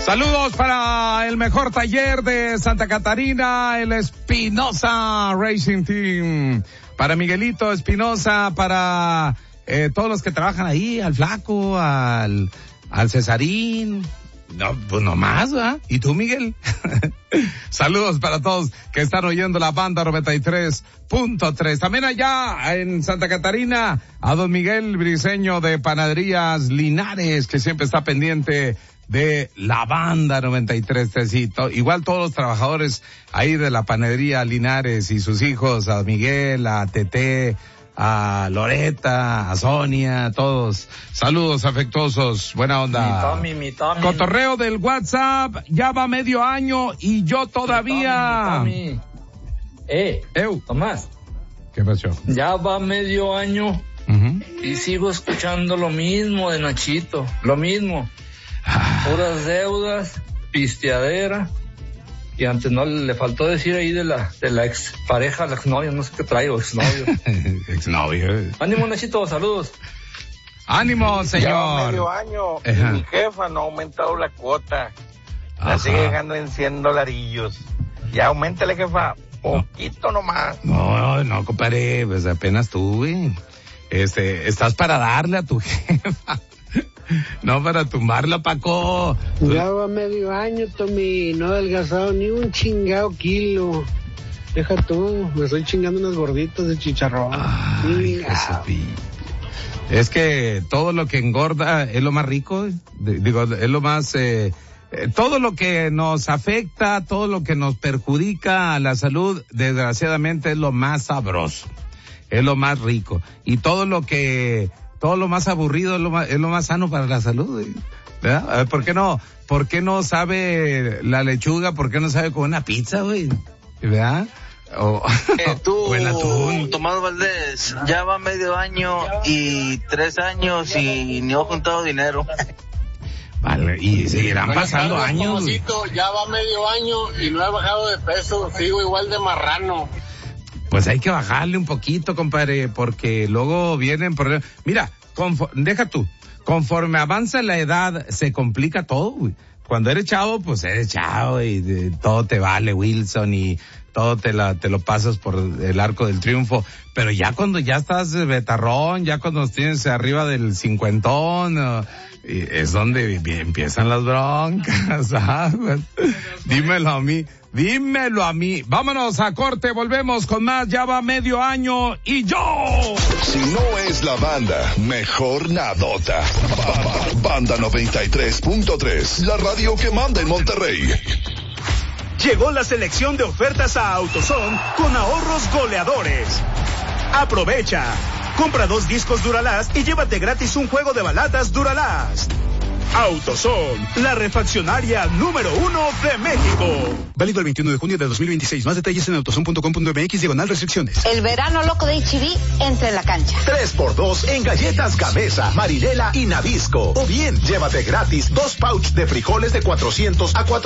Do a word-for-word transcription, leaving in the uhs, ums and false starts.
Saludos para el mejor taller de Santa Catarina, el Espinosa Racing Team. Para Miguelito Espinosa, para eh, todos los que trabajan ahí, al Flaco, al, al Cesarín. No, pues nomás, ¿verdad? ¿Y tú, Miguel? Saludos para todos que están oyendo la banda noventa y tres punto tres. También allá en Santa Catarina, a don Miguel Briceño de Panaderías Linares, que siempre está pendiente de la banda noventa y tres Tecito. Igual todos los trabajadores ahí de la panadería Linares y sus hijos, a Miguel, a Tete, a Loreta, a Sonia, todos. Saludos afectuosos, buena onda. Mi Tommy, mi Tommy. Cotorreo del WhatsApp, ya va medio año y yo todavía. Mi Tommy, mi Tommy. Eh, Eu. Tomás. ¿Qué pasó? Ya va medio año uh-huh. y sigo escuchando lo mismo de Nachito, lo mismo. Puras deudas, pisteadera, y antes no le faltó decir ahí de la de la ex pareja, la exnovia, no sé qué traigo, exnovio. Exnovio. Ánimo, Nachito, saludos. Ánimo, señor. Ya medio año y mi jefa no ha aumentado la cuota. La Ajá. sigue dejando en cien dolarillos. Ya aumentale, jefa, poquito no. nomás. No, no, compadre, pues apenas tú, güey. Este, estás para darle a tu jefa. No para tumbarla, Paco. Ya va medio año, Tommy, no he adelgazado ni un chingado kilo. Deja tú, me estoy chingando unas gorditas de chicharrón. Ay, es que todo lo que engorda es lo más rico, digo, es lo más, eh, todo lo que nos afecta, todo lo que nos perjudica a la salud, desgraciadamente es lo más sabroso, es lo más rico. Y todo lo que... todo lo más aburrido es lo más, es lo más sano para la salud, ¿verdad? A ver, ¿por qué no, por qué no sabe la lechuga? ¿Por qué no sabe con una pizza, güey? ¿Verdad? O, eh, tú, o el atún. Tomás Valdés, ya va medio año y tres años y ni he juntado dinero. Vale, y seguirán pasando años. Ya va medio año y no he bajado de peso, sigo igual de marrano. Pues hay que bajarle un poquito, compadre, porque luego vienen problemas. Mira, confo- deja tú, conforme avanza la edad, se complica todo, güey. Cuando eres chavo, pues eres chavo y de, todo te vale, Wilson, y todo te, la, te lo pasas por el arco del triunfo. Pero ya cuando ya estás betarrón, ya cuando tienes arriba del cincuentón, uh, es donde empiezan las broncas, ¿sabes? Dímelo a mí. Dímelo a mí. Vámonos a corte, volvemos con más. Ya va medio año y yo. Si no es la banda, mejor nadota. Banda noventa y tres punto tres, la radio que manda en Monterrey. Llegó la selección de ofertas a AutoZone con ahorros goleadores. Aprovecha. Compra dos discos Duralast y llévate gratis un juego de balatas Duralast. AutoZone, la refaccionaria número uno de México. Válido el veintiuno de junio de dos mil veintiséis. Más detalles en autozone punto com punto m x, diagonal restricciones. El verano loco de H E B entra en la cancha. tres por dos en galletas Gamesa, Marinela y Nabisco. O bien, llévate gratis dos pouch de frijoles de cuatrocientos a cuatrocientos